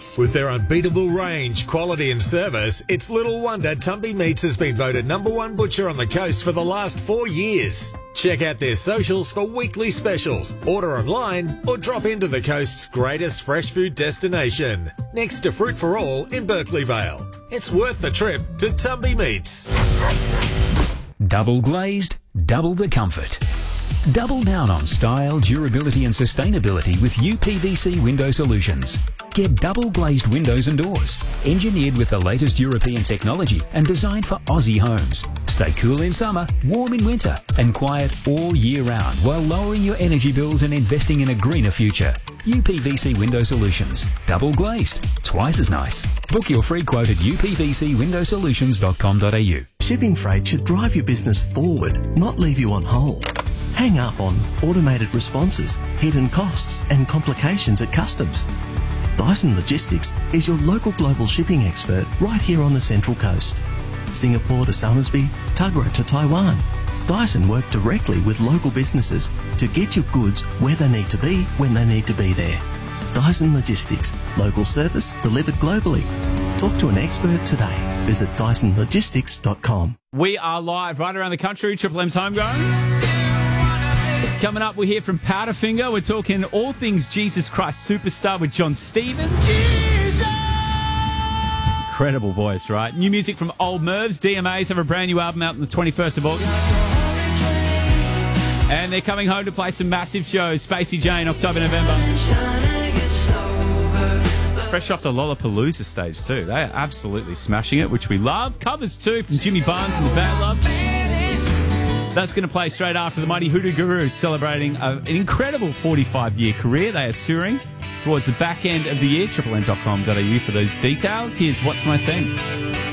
With their unbeatable range, quality and service, it's little wonder Tumby Meats has been voted #1 butcher on the coast for the last 4 years. Check out their socials for weekly specials, order online or drop into the coast's greatest fresh food destination, next to Fruit for All in Berkeley Vale. It's worth the trip to Tumby Meats. Double glazed, double the comfort. Double down on style, durability and sustainability with UPVC Window Solutions. Get double glazed windows and doors, engineered with the latest European technology and designed for Aussie homes. Stay cool in summer, warm in winter and quiet all year round while lowering your energy bills and investing in a greener future. UPVC Window Solutions. Double glazed. Twice as nice. Book your free quote at upvcwindowsolutions.com.au. Shipping freight should drive your business forward, not leave you on hold. Hang up on automated responses, hidden costs and complications at customs. Dyson Logistics is your local global shipping expert right here on the Central Coast. Singapore to Somersby, Tuggerah to Taiwan. Dyson work directly with local businesses to get your goods where they need to be when they need to be there. Dyson Logistics, local service delivered globally. Talk to an expert today. Visit DysonLogistics.com. We are live right around the country, Triple M's Homegrown. Coming up, we'll hear from Powderfinger. We're talking all things Jesus Christ Superstar with John Stevens. Jesus! Incredible voice, right? New music from Old Mervs. DMAs have a brand new album out on the 21st of August. And they're coming home to play some massive shows. Spacey Jane, October, November. Fresh off the Lollapalooza stage too. They are absolutely smashing it, which we love. Covers too from Jimmy Barnes and the Bad Love. That's going to play straight after the Mighty Hoodoo Gurus celebrating an incredible 45-year career. They are touring towards the back end of the year. triplem.com.au for those details. Here's What's My Scene.